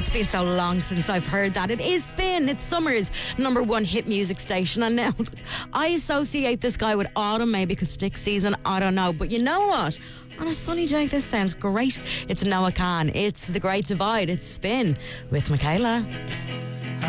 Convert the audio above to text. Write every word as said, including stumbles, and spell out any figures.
it's been so long since I've heard that. It is Spin. It's Summer's number one hit music station. And now I associate this guy with autumn, maybe because stick season, I don't know. But you know what? On a sunny day, this sounds great. It's Noah Khan. It's The Great Divide. It's Spin with Michaela.